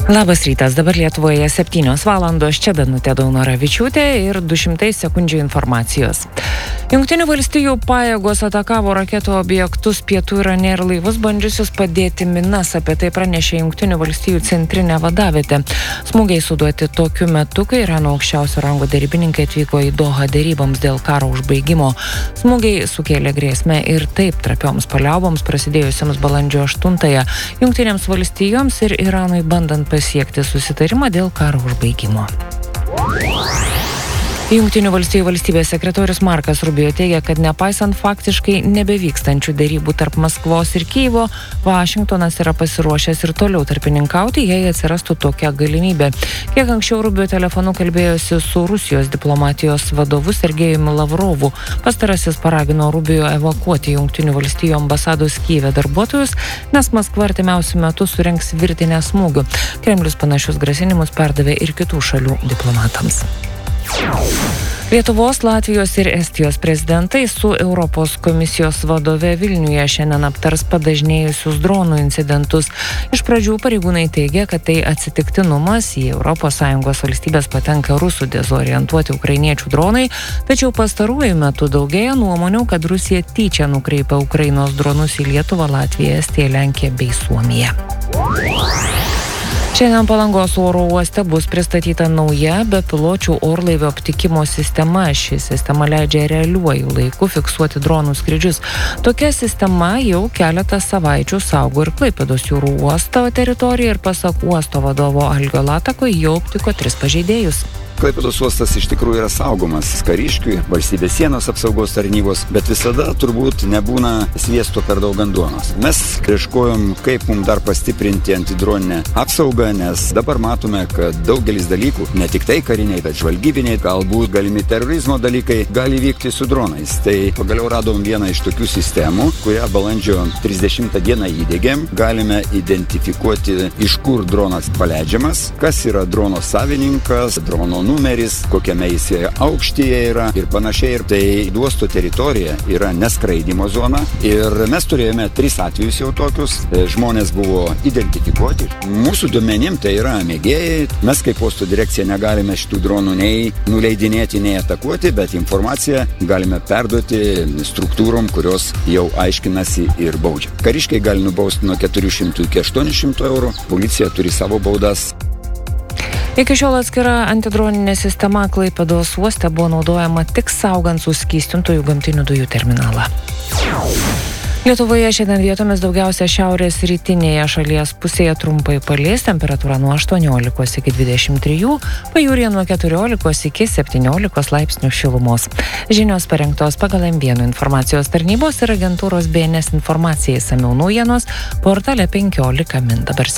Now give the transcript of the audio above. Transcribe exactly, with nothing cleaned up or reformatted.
Labas rytas, dabar Lietuvoje septynios valandos, čia Danutė Daunoravičiūtė ir du šimtai sekundžių informacijos. Jungtinių valstijų pajėgos atakavo raketų objektus pietų Irane ir laivus bandžiusius padėti minas, apie tai pranešė Jungtinių valstijų centrinė vadavietė. Smūgiai suduoti tokiu metu, kai Irano aukščiausio rango derybininkai atvyko į Dohą deryboms dėl karo užbaigimo. Smūgiai sukėlė grėsmę ir taip trapioms paliauboms prasidėjusiams balandžio aštuntąją Jungtinėms valstijoms ir Iranui bandant pasiekti susitarimą dėl karo užbaigimo. Jungtinių valstijų valstybės sekretorius Markas Rubio teigia, kad nepaisant faktiškai nebevykstančių derybų tarp Maskvos ir Kijevo, Vašingtonas yra pasiruošęs ir toliau tarpininkauti, jei atsirastų tokia galimybė. Kiek anksčiau Rubio telefonu kalbėjosi su Rusijos diplomatijos vadovu Sergejumi Lavrovu. Pastarasis paragino Rubio evakuoti Jungtinių valstijų ambasados Kijeve darbuotojus, nes Maskva artimiausiu metu surengs virtinę smūgių. Kremlius panašius grasinimus perdavė ir kitų šalių diplomatams. Lietuvos, Latvijos ir Estijos prezidentai su Europos komisijos vadove Vilniuje šiandien aptars padažnėjusius dronų incidentus. Iš pradžių pareigūnai teigia, kad tai atsitiktinumas, į Europos Sąjungos valstybės patenka rusų dezorientuoti ukrainiečių dronai, tačiau pastaruoju metu daugėja nuomonių, kad Rusija tyčia nukreipia Ukrainos dronus į Lietuvą, Latviją, Estiją, Lenkiją bei Suomiją. Šiandien Palangos oro uoste bus pristatyta nauja bepiločių orlaivio aptikimo sistema. Ši sistema leidžia realiuoju laiku fiksuoti dronų skrydžius. Tokia sistema jau keletą savaičių saugo ir Klaipėdos jūrų uosto teritoriją ir pasak uosto vadovo Algio Latako jau aptiko tris pažeidėjus. Klaipėdos uostas iš tikrųjų yra saugomas kariškių, valstybės sienos apsaugos tarnybos, bet visada turbūt nebūna sviesto per daug ant duonos. Mes ieškojom, kaip mums dar pastiprinti antidroninę apsaugą, nes dabar matome, kad daugelis dalykų, ne tik tai kariniai, bet žvalgybiniai, galbūt galimi terorizmo dalykai, gali vykti su dronais. Tai pagaliau radom vieną iš tokių sistemų, kurią balandžio trisdešimtą dieną įdiegėm. Galime identifikuoti, iš kur dronas paleidžiamas, kas yra drono savininkas, drono numeris, kokiame jis aukštyje yra ir panašiai. Ir tai uosto teritorija yra neskraidimo zona. Ir mes turėjome tris atvejus jau tokius. Žmonės buvo identifikuoti. Mūsų duomenim tai yra mėgėjai. Mes kaip uosto direkcija negalime šitų dronų nei nuleidinėti, nei atakuoti, bet informaciją galime perduoti struktūrom, kurios jau aiškinasi ir baudžia. Kariškiai gali nubausti nuo keturių šimtų iki aštuonių šimtų eurų. Policija turi savo baudas. Iki šiol atskira antidroninė sistema Klaipėdos uoste buvo naudojama tik saugant suskystintųjų gamtinių dujų terminalą. Lietuvoje šiandien vietomis daugiausia šiaurės rytinėje šalies pusėje trumpai palis, temperatūra nuo aštuoniolikos iki dvidešimt trijų, pajūryje nuo keturiolikos iki septyniolikos laipsnių šilumos. Žinios parengtos pagal M vienas informacijos tarnybos ir agentūros B N S informacijai, išsamiau naujienos portale penkiolika min. Dabar